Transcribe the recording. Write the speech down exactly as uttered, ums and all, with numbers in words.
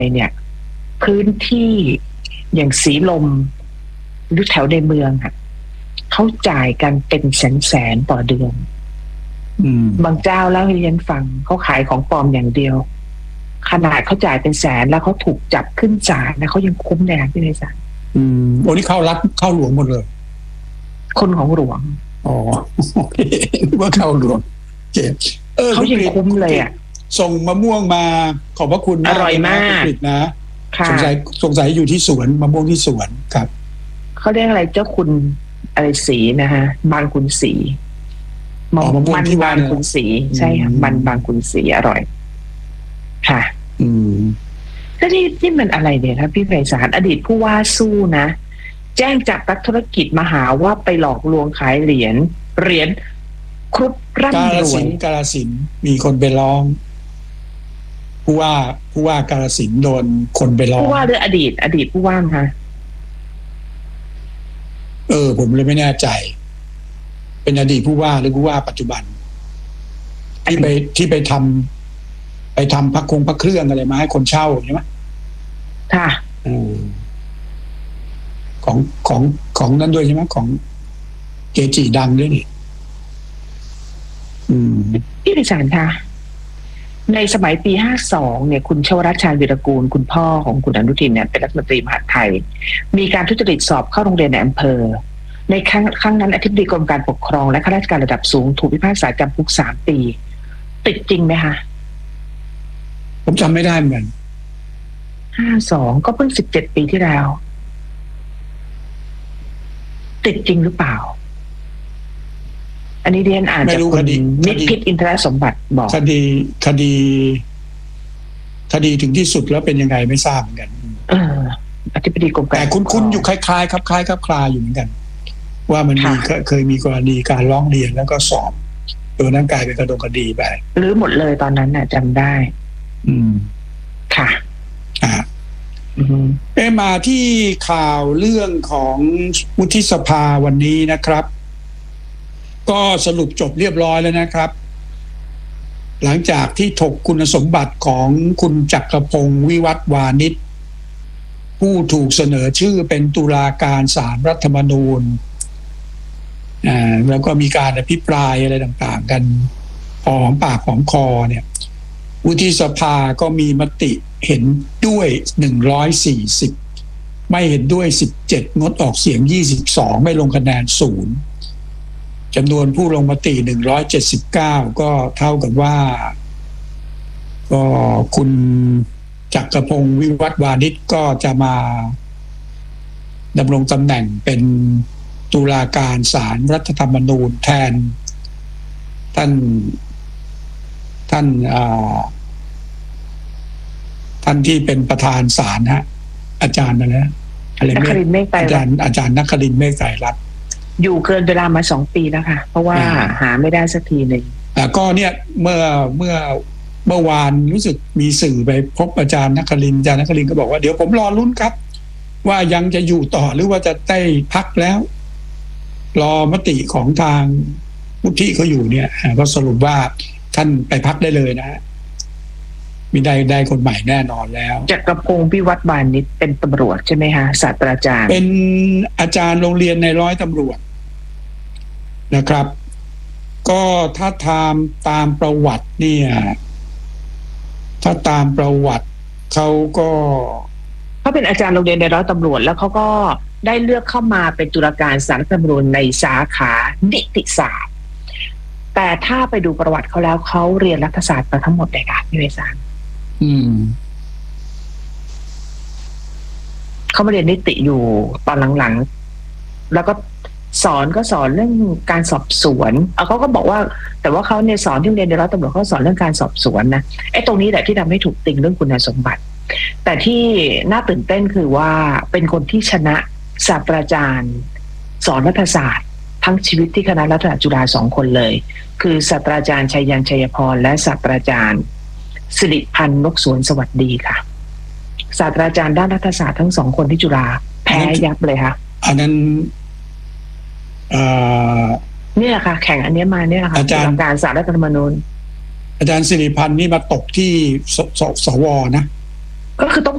เนี่ยพื้นที่อย่างสีลมหรือแถวในเมืองค่ะเขาจ่ายกันเป็นแสนแสนต่อเดือนบางเจ้าแล้วให้เรียนฟังเขาขายของปลอมอย่างเดียวขนาดเขาจ่ายเป็นแสนแล้วเขาถูกจับขึ้นศาลนะเขายังคุ้มเลยนะพี่นายสารอืมโอ้นี่เข้ารัฐเข้าหลวงหมดเลยคนของหลวงอ๋อโอเคว่าเข้าหลวงเจ็บเออเขายังคุ้มเลยอ่ะส่งมะม่วงมาขอบพระคุณอร่อยมากนะสงสัยสงสัยอยู่ที่สวนมะม่วงที่สวนครับเขาเรียกอะไรเจ้าคุณอะไรสีนะฮะบางคุณสีมะม่วงที่บางคุณสีใช่ค่ะมันบางคุณสีอร่อยค่ะอืมแล้วนี่นี่มันอะไรเนี่ยครับพี่ไพศาลอดีตผู้ว่าสู้นะแจ้งจับนักธุรกิจมาหาว่าไปหลอกลวงขายเหรียญเหรียญครุฑร่ำรวยกาฬสินธุ์มีคนไปร้องผู้ว่าผู้ว่ากาฬสินธุ์โดนคนไปร้องผู้ว่าหรืออดีตอดีตผู้ว่าคะเออผมเลยไม่แน่ใจเป็นอดีตผู้ว่าหรือผู้ว่าปัจจุบันที่ไปที่ไปทำไปทำพักคงพักเครื่องอะไรมาให้คนเช่าใช่ไหมค่ะอืมของของของนั้นด้วยใช่ไหมของเกจิดังด้วยนี่อืมพี่ดิฉันค่ะในสมัยปีห้าสองเนี่ยคุณชวรัช ชาญวีรกูลคุณพ่อของคุณอนุทินเนี่ยเป็นรัฐมนตรีมหาดไทยมีการทุจริตสอบเข้าโรงเรียนในอำเภอในครั้งครั้งนั้นอธิบดีกรมการปกครองและข้าราชการระดับสูงถูกพิพากษาจำคุกสามปีติดจริงไหมคะผมจำไม่ได้เหมือนห้าสองก็เพิ่งสิบเจ็ดปีที่แล้วติดจริงหรือเปล่าอันนี้เรียนอ่านจากคุณนิพิษอินทรสมบัติบอกคดีคดีคดีถึงที่สุดแล้วเป็นยังไงไม่ทราบเหมือนกันเอออธิบดีกรมการแต่คุ้นๆอยู่คล้ายๆครับคล้ายๆคลาอยู่เหมือนกันว่ามันมีเคยมีกรณีการร้องเรียนแล้วก็สอบตัวนั้นกลายเป็นกระดงคดีไปหรือหมดเลยตอนนั้นน่ะจำได้อืมค่ะอ่าเอมาที่ข่าวเรื่องของวุฒิสภาวันนี้นะครับก็สรุปจบเรียบร้อยแล้วนะครับหลังจากที่ถกคุณสมบัติของคุณจักรพงศ์วิวัฒน์วานิชผู้ถูกเสนอชื่อเป็นตุลาการศาลรัฐธรรมนูญอ่าแล้วก็มีการอภิปรายอะไรต่างๆกันพอหอมปากหอมคอเนี่ยวุฒิสภาก็มีมติเห็นด้วยหนึ่งร้อยสี่สิบไม่เห็นด้วยสิบเจ็ดงดออกเสียงยี่สิบสองไม่ลงคะแนนศูนย์จำนวนผู้ลงมติหนึ่งร้อยเจ็ดสิบเก้าก็เท่ากับว่าก็คุณจักรพงศ์วิวัฒน์วานิชก็จะมาดำรงตำแหน่งเป็นตุลาการศาลรัฐธรรมนูญแทนท่านท่านท่านที่เป็นประธานศาลฮะอาจารย์อะไรนะอะไรนักครินทร์เมฆไตรอาจารย์อาจารย์นักครินทร์เมฆไตรรัตน์อยู่เกินเวลามาสองปีแล้วค่ะเพราะว่าหาไม่ได้สักทีหนึ่งแต่ก็เนี่ยเมื่อเมื่อเมื่อวานรู้สึกมีสื่อไปพบอาจารย์นักครินทร์อาจารย์นักครินทร์ก็บอกว่าเดี๋ยวผมรอลุ้นครับว่ายังจะอยู่ต่อหรือว่าจะได้พักแล้วรอมติของทางวุฒิเขาอยู่เนี่ยก็สรุปว่าท่านไปพักได้เลยนะมีได้ได้คนใหม่แน่นอนแล้วจักรพงศ์วิวัฒน์วานิชเป็นตำรวจใช่ไหมฮะศาสตราจารย์เป็นอาจารย์โรงเรียนในร้อยตำรวจนะครับก็ถ้าตามตามประวัติเนี่ยถ้าตามประวัติเขาก็เขาเป็นอาจารย์โรงเรียนในร้อยตำรวจแล้วเขาก็ได้เลือกเข้ามาเป็นตุลาการศาลรัฐธรรมนูญในสาขานิติศาสตร์แต่ถ้าไปดูประวัติเขาแล้วเขาเรียนรัฐศาสตร์มาทั้งหมดเลยค่ะพี่เวสานอืมเขามาเรียนนิติอยู่ตอนหลังๆแล้วก็สอนก็สอนเรื่องการสอบสวนเอาเขาก็บอกว่าแต่ว่าเขาเนี่ยสอนที่เรียนในร้อยตำรวจเขาสอนเรื่องการสอบสวนนะไอ้ตรงนี้แหละที่ทำให้ถูกติงเรื่องคุณสมบัติแต่ที่น่าตื่นเต้นคือว่าเป็นคนที่ชนะศาสตราจารย์สอนรัฐศาสตร์ทั้งชีวิตที่คณะรัฐศาสตร์จุฬาสองคนเลยคือศาสตราจารย์ชัยยันชัยพรและศาสตราจารย์สิริพันธ์นกสวนสวัสดีค่ะศาสตราจารย์ด้านรัฐศาสตร์ทั้งสองคนที่จุฬาแพ้ยับเลยค่ะอันนั้นเนี่ยค่ะแข่งอันนี้มาเนี่ยค่ะอาจารย์การศาสตร์รัฐธรรมนูญอาจารย์สิริพันธ์นี่มาตกที่สสวนะก็คือต้อง